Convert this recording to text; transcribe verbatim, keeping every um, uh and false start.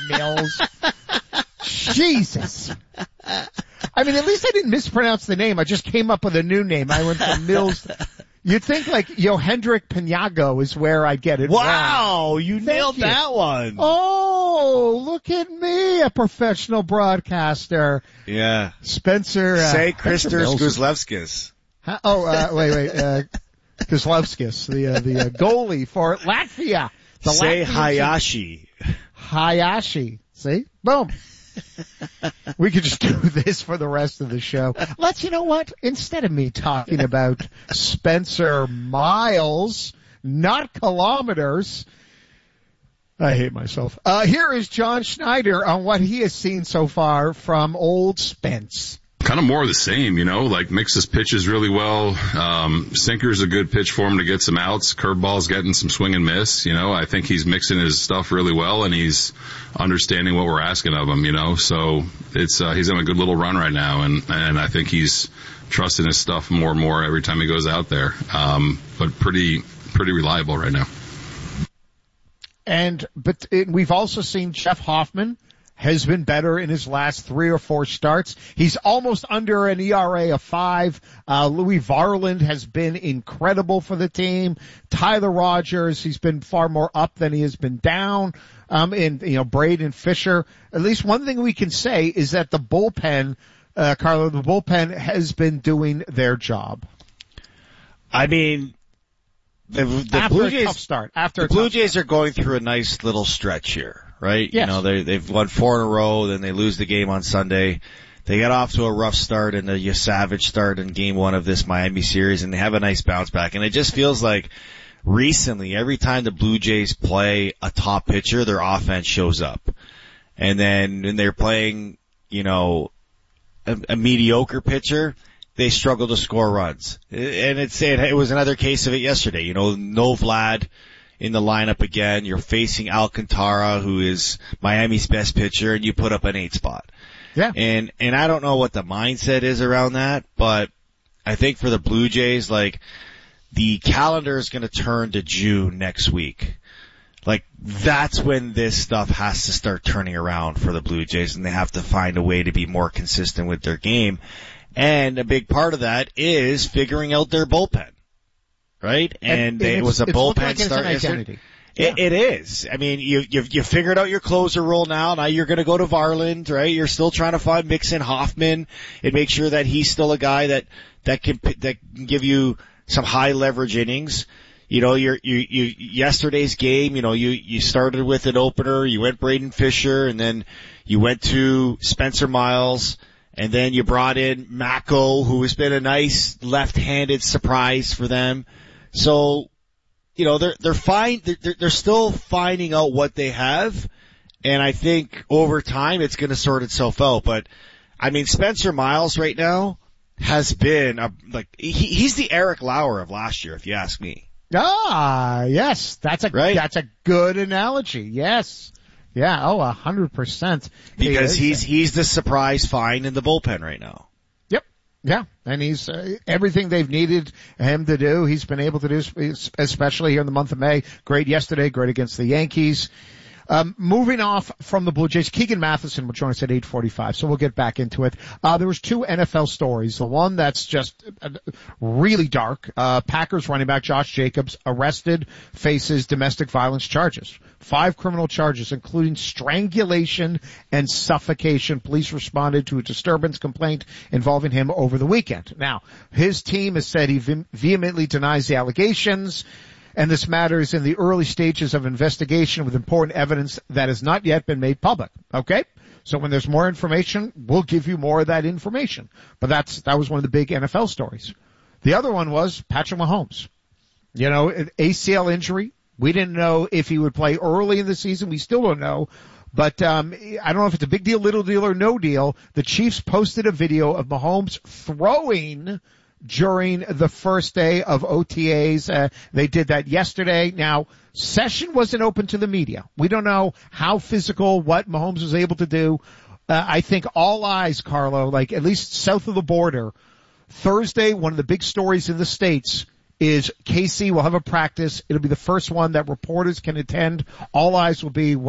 Mills. Jesus. I mean, at least I didn't mispronounce the name. I just came up with a new name. I went from Mills. You'd think like Johendrick Pinago is where I get it. Wow, wrong. you Thank nailed you. that one. Oh, look at me, a professional broadcaster. Yeah. Spencer. Uh, Say Krister Mills. Guzlevskis. Huh? Oh, uh, wait, wait. Uh, Guzlevskis, the uh, the uh, goalie for Latvia. The Say Latvian Hayashi. Hayashi. See? Boom. We could just do this for the rest of the show. Let's, you know what? Instead of me talking about Spencer Miles, not kilometers, I hate myself. Uh, here is John Schneider on what he has seen so far from old Spence. Kind of more of the same, you know, like mixes pitches really well. Um, sinker's a good pitch for him to get some outs. Curveball's getting some swing and miss, you know. I think he's mixing his stuff really well, and he's understanding what we're asking of him, you know. So it's, uh, he's having a good little run right now, and, and I think he's trusting his stuff more and more every time he goes out there. Um, but pretty, pretty reliable right now. And, but it, we've also seen Jeff Hoffman has been better in his last three or four starts. He's almost under an E R A of five. Uh, Louis Varland has been incredible for the team. Tyler Rogers, he's been far more up than he has been down. Um, and, you know, Braden Fisher. At least one thing we can say is that the bullpen, uh, Carlo, the bullpen has been doing their job. I mean, the, the after Blue a Jays, tough start. After the a Blue tough Jays start. are going through a nice little stretch here. Right? Yes. You know, they, they've won four in a row, then they lose the game on Sunday. They get off to a rough start and a savage start in game one of this Miami series, and they have a nice bounce back. And it just feels like recently, every time the Blue Jays play a top pitcher, their offense shows up. And then when they're playing, you know, a, a mediocre pitcher, they struggle to score runs. And it's, it, it was another case of it yesterday. You know, no Vlad in the lineup again. You're facing Alcantara, who is Miami's best pitcher, and you put up an eight spot. Yeah. And, and I don't know what the mindset is around that, but I think for the Blue Jays, like, the calendar is going to turn to June next week. Like, that's when this stuff has to start turning around for the Blue Jays, and they have to find a way to be more consistent with their game. And a big part of that is figuring out their bullpen. Right? And, and it was a bullpen like start. It's an identity. It, yeah. it is. I mean, you, you've, you figured out your closer role now. Now you're going to go to Varland, right? You're still trying to find Mixon Hoffman and make sure that he's still a guy that, that can, that can give you some high leverage innings. You know, you're, you, you, yesterday's game, you know, you, you started with an opener, you went Braden Fisher, and then you went to Spencer Miles. And then you brought in Mako, who has been a nice left-handed surprise for them. So, you know, they're, they're fine, they're, they're still finding out what they have. And I think over time it's going to sort itself out. But, I mean, Spencer Miles right now has been a, like, he, he's the Eric Lauer of last year, if you ask me. Ah, yes. That's a, right? that's a good analogy. Yes. Yeah. Oh, a hundred percent. Because he he's, he's the surprise find in the bullpen right now. Yeah, and he's uh, everything they've needed him to do, he's been able to do, especially here in the month of May. Great yesterday, great against the Yankees. Um, moving off from the Blue Jays, Keegan Matheson will join us at eight forty-five, so we'll get back into it. Uh, there was two N F L stories. The one that's just uh, really dark, uh, Packers running back Josh Jacobs arrested, faces domestic violence charges. Five criminal charges, including strangulation and suffocation. Police responded to a disturbance complaint involving him over the weekend. Now, his team has said he ve- vehemently denies the allegations. And this matter is in the early stages of investigation with important evidence that has not yet been made public. Okay? So when there's more information, we'll give you more of that information. But that's, that was one of the big N F L stories. The other one was Patrick Mahomes. You know, an A C L injury. We didn't know if he would play early in the season. We still don't know. But, um, I don't know if it's a big deal, little deal, or no deal. The Chiefs posted a video of Mahomes throwing during the first day of O T As. Uh, they did that yesterday. Now, session wasn't open to the media. We don't know how physical, what Mahomes was able to do. Uh, I think all eyes, Carlo, like at least south of the border, Thursday, one of the big stories in the States is K C will have a practice. It'll be the first one that reporters can attend. All eyes will be